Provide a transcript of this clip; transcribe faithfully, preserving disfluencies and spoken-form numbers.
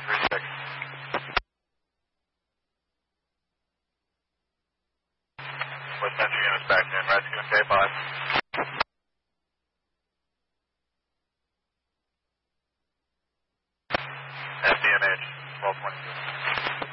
three six. West Central units back in. Rescue and K five. S D M H, twelve twenty-two.